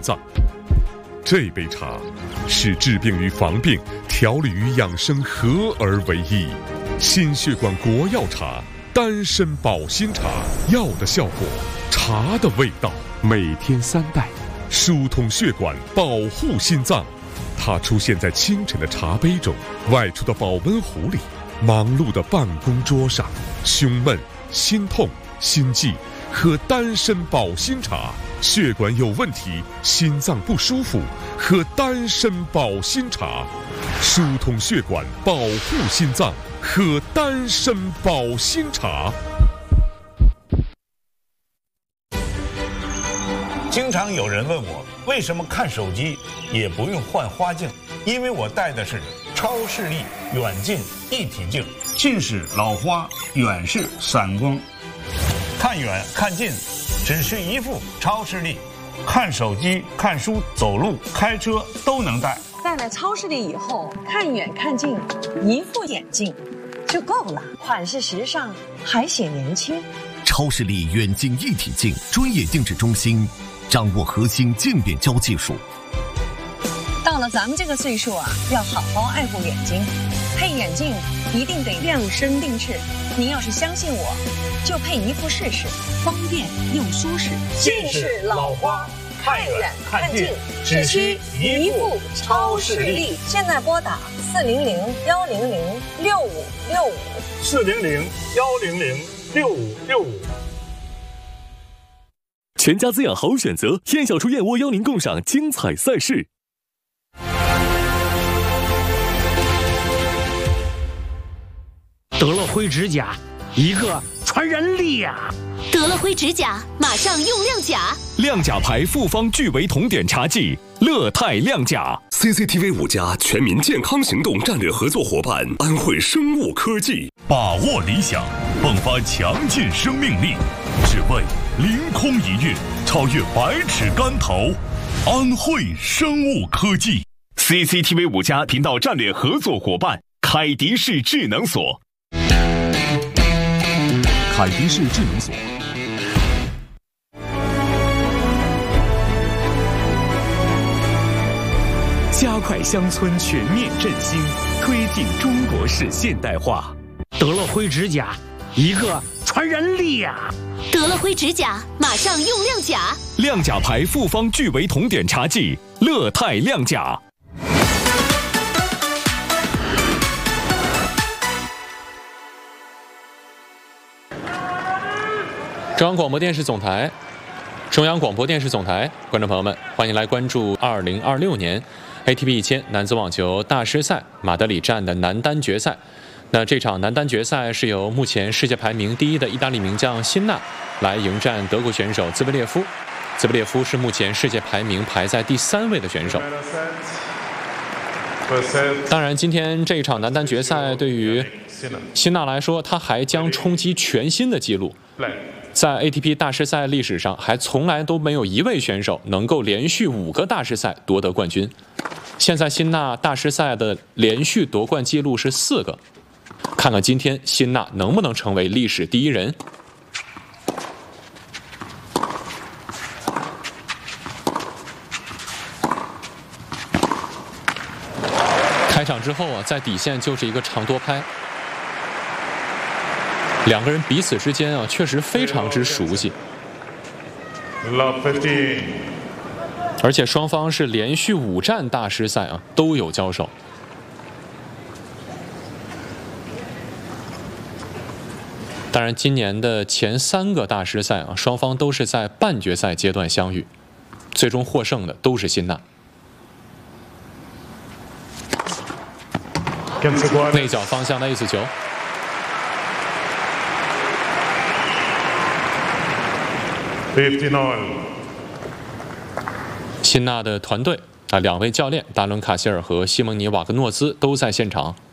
脏。这杯茶是治病与防病、调理与养生合而为一。心血管国药茶，丹参保心茶，药的效果，茶的味道。每天3袋，疏通血管，保护心脏。它出现在清晨的茶杯中，外出的保温壶里，忙碌的办公桌上。胸闷、心痛、心悸，喝丹参保心茶。血管有问题，心脏不舒服，喝丹参保心茶。疏通血管，保护心脏，喝丹参保心茶。 经常有人问我，为什么看手机也不用换花镜？因为我戴的是超视力远近一体镜，近视老花，远视散光，看远看近只需一副超视力，看手机、看书、走路、开车都能戴。 戴了超视力以后，看远看近，一副眼镜就够了，款式时尚，还显年轻。 超视力远近一体镜，专业定制中心，掌握核心镜变焦技术。 到了咱们这个岁数啊，要好好爱护眼睛，配眼镜一定得量身定制。您要是相信我，就配一副试试，方便又舒适。 近视老花，看远看近，只需一副超视力。 现在拨打 400-100-6565，400-100-6565。 全家滋养好选择，燕小厨燕窝邀您共赏精彩赛事。 德乐辉指甲，一个传人力呀！ 德乐辉指甲，马上用亮甲。 亮甲牌复方聚维酮碘茶剂，乐泰亮甲。 CCTV 5家全民健康行动战略合作伙伴安慧生物科技， 把握理想，迸发强劲生命力，只为凌空一跃，超越百尺竿头。安慧生物科技。 CCTV 5家频道战略合作伙伴凯迪士智能锁。 凯迪士智能锁。 加快乡村全面振兴，推进中国式现代化。 德乐辉指甲，一个传人力呀！ 德乐辉指甲，马上用亮甲。 亮甲牌复方聚维酮碘茶剂，乐泰亮甲。 中央广播电视总台，中央广播电视总台，观众朋友们，欢迎来关注2026年 ATP 1000男子网球大师赛马德里站的男单决赛。那这场男单决赛是由目前世界排名第1的意大利名将辛纳来迎战德国选手兹维列夫。兹维列夫是目前世界排名排在第3位的选手。当然，今天这场男单决赛对于辛纳来说，他还将冲击全新的纪录。在 ATP 大师赛历史上，还从来都没有一位选手能够连续5个大师赛夺得冠军。现在辛纳大师赛的连续夺冠纪录是4个，看看今天辛纳能不能成为历史第1人。开场之后啊，在底线就是一个长多拍。两个人彼此之间啊，确实非常之熟悉，而且双方是连续5站大师赛啊都有交手。当然，今年的前3个大师赛啊，双方都是在半决赛阶段相遇，最终获胜的都是辛纳。内角方向的 A 次球。辛纳的团队啊，2位教练达伦·卡希尔和西蒙尼·瓦格诺兹都在现场。